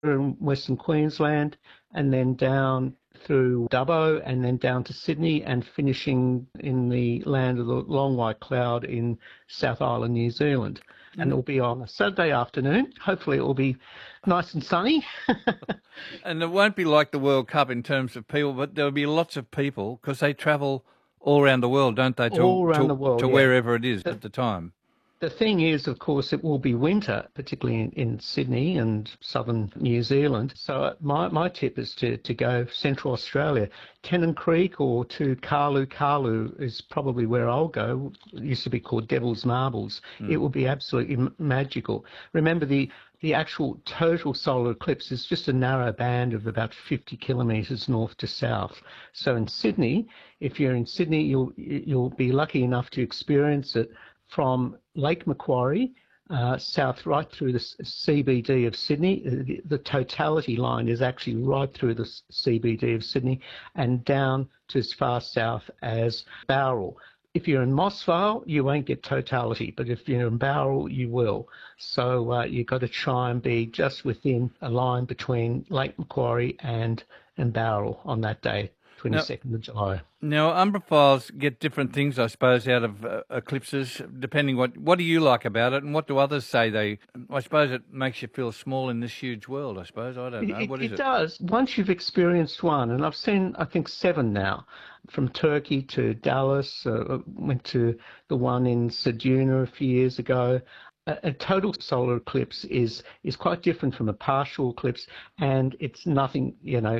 in Western Queensland, and then down through Dubbo, and then down to Sydney, and finishing in the land of the long white cloud in South Island, New Zealand. And it will be on a Saturday afternoon. Hopefully it will be nice and sunny. And it won't be like the World Cup in terms of people, but there'll be lots of people because they travel all around the world, don't they, All around the world, to yeah. wherever it is at the time. The thing is, of course, it will be winter, particularly in Sydney and southern New Zealand. So my tip is to go Central Australia. Tennant Creek or to Carlu. Carlu is probably where I'll go. It used to be called Devil's Marbles. It will be absolutely magical. Remember, the actual total solar eclipse is just a narrow band of about 50 kilometres north to south. So in Sydney, if you're in Sydney, you'll be lucky enough to experience it from Lake Macquarie, south right through the CBD of Sydney. The totality line is actually right through the CBD of Sydney and down to as far south as Bowral. If you're in Moss Vale, you won't get totality, but if you're in Bowral, you will. So you've got to try and be just within a line between Lake Macquarie and Bowral on that day. 22nd of July. Now, umbrophiles get different things, I suppose, out of eclipses, depending what do you like about it and what do others say I suppose it makes you feel small in this huge world, I suppose. I don't know. What is it? It does. Once you've experienced one, and I've seen, I think, 7 now, from Turkey to Dallas, went to the one in Ceduna a few years ago. A total solar eclipse is quite different from a partial eclipse, and it's nothing.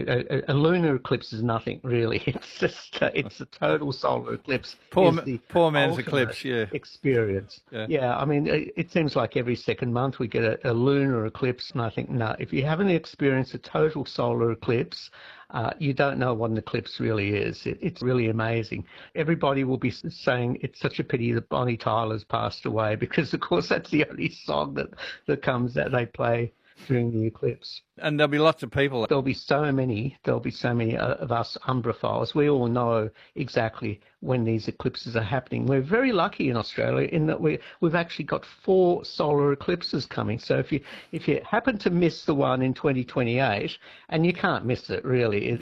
A lunar eclipse is nothing really. It's just it's a total solar eclipse. Poor man's eclipse, yeah. Experience. Yeah. I mean, it seems like every second month we get a lunar eclipse, and I think no. If you haven't experienced a total solar eclipse, you don't know what an eclipse really is. It's really amazing. Everybody will be saying it's such a pity that Bonnie Tyler's passed away because, of course, that's the only song that comes that they play during the eclipse. And there'll be lots of people. There'll be so many of us umbrophiles. We all know exactly when these eclipses are happening. We're very lucky in Australia in that we've actually got 4 solar eclipses coming. So if you happen to miss the one in 2028, and you can't miss it really,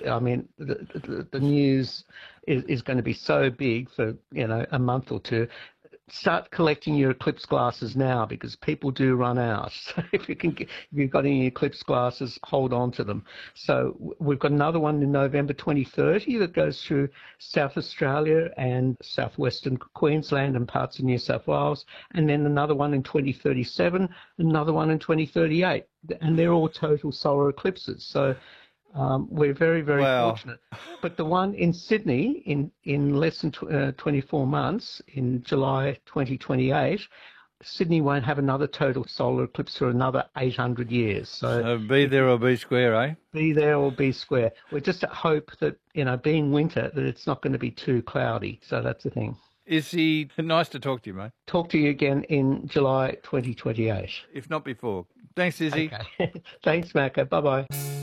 the news is going to be so big for a month or two. Start collecting your eclipse glasses now because people do run out. So if you've got any eclipse glasses, hold on to them. So we've got another one in November 2030 that goes through South Australia and southwestern Queensland and parts of New South Wales, and then another one in 2037, another one in 2038, and they're all total solar eclipses. So we're very, very fortunate. But the one in Sydney in less than 24 months, in July 2028, Sydney won't have another total solar eclipse for another 800 years. So be there or be square, eh? Be there or be square. We just hope that, being winter, that it's not going to be too cloudy. So that's the thing. Izzy, nice to talk to you, mate. Talk to you again in July 2028. If not before. Thanks, Izzy. Okay. Thanks, Macca. Bye-bye.